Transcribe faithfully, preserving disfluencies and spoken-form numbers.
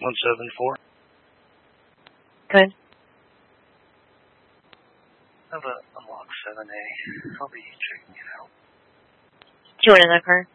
one seven four. Good. I have a, a Mach seven A. I'll be checking it out. Do you want another car?